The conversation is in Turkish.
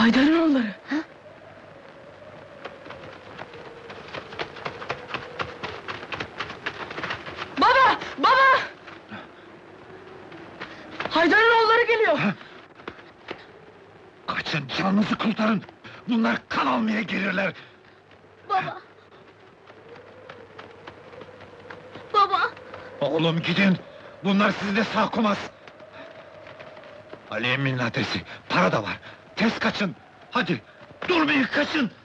Haydar'ın oğulları. Baba! Baba! Haydar'ın oğulları geliyor! Kaçın, canınızı kurtarın! Bunlar kan almaya gelirler! Baba! Baba! Oğlum gidin! Bunlar sizi de sağ komaz! Ali Emin'in adresi, para da var! Tez kaçın! Hadi, durmayın, kaçın!